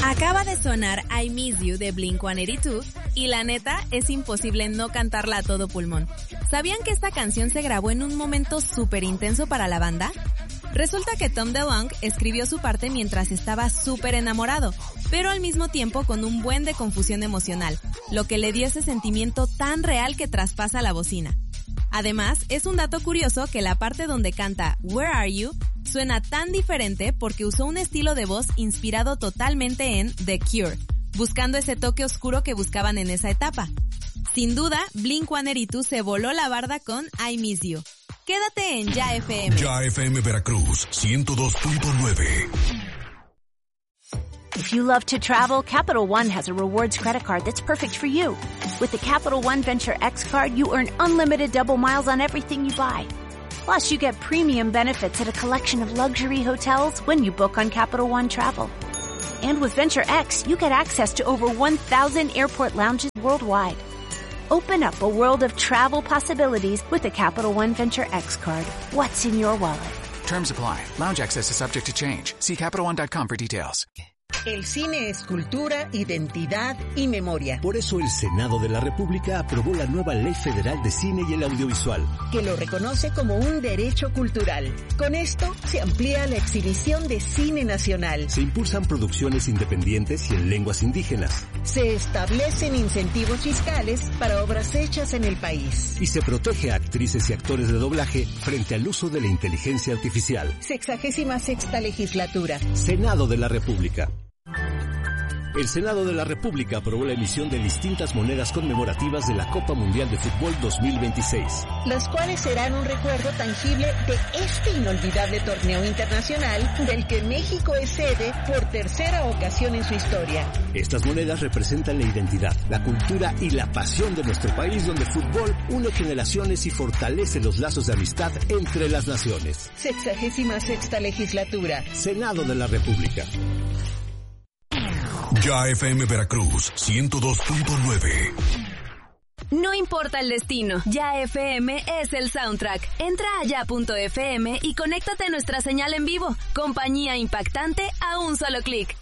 Acaba de sonar I Miss You de Blink-182 y la neta es imposible no cantarla a todo pulmón. ¿Sabían que esta canción se grabó en un momento súper intenso para la banda? Resulta que Tom DeLonge escribió su parte mientras estaba súper enamorado, pero al mismo tiempo con un buen de confusión emocional, lo que le dio ese sentimiento tan real que traspasa la bocina. Además, es un dato curioso que la parte donde canta Where Are You suena tan diferente porque usó un estilo de voz inspirado totalmente en The Cure, buscando ese toque oscuro que buscaban en esa etapa. Sin duda, Blink-182 se voló la barda con I Miss You. Quédate en Ya FM. Ya FM Veracruz 102.9. If you love to travel, Capital One has a rewards credit card that's perfect for you. With the Capital One Venture X card, you earn unlimited double miles on everything you buy. Plus, you get premium benefits at a collection of luxury hotels when you book on Capital One Travel. And with Venture X, you get access to over 1,000 airport lounges worldwide. Open up a world of travel possibilities with the Capital One Venture X card. What's in your wallet? Terms apply. Lounge access is subject to change. See CapitalOne.com for details. El cine es cultura, identidad y memoria. Por eso el Senado de la República aprobó la nueva Ley Federal de Cine y el Audiovisual, que lo reconoce como un derecho cultural. Con esto se amplía la exhibición de cine nacional. Se impulsan producciones independientes y en lenguas indígenas. Se establecen incentivos fiscales para obras hechas en el país. Y se protege a actrices y actores de doblaje frente al uso de la inteligencia artificial. 66ª legislatura. Senado de la República. El Senado de la República aprobó la emisión de distintas monedas conmemorativas de la Copa Mundial de Fútbol 2026. Las cuales serán un recuerdo tangible de este inolvidable torneo internacional del que México es sede por tercera ocasión en su historia. Estas monedas representan la identidad, la cultura y la pasión de nuestro país, donde el fútbol une generaciones y fortalece los lazos de amistad entre las naciones. 66ª legislatura. Senado de la República. Ya FM Veracruz 102.9. No importa el destino, Ya FM es el soundtrack. Entra a ya.fm y conéctate a nuestra señal en vivo. Compañía impactante a un solo clic.